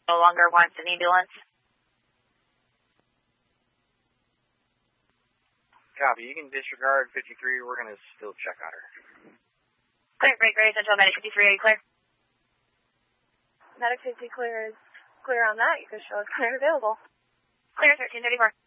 no longer wants an ambulance. Copy. You can disregard 53. We're going to still check on her. Clear, great. Central Medic 53, are you clear? Medic 50 clear is clear on that. You can show us clear and available. Clear, 1334.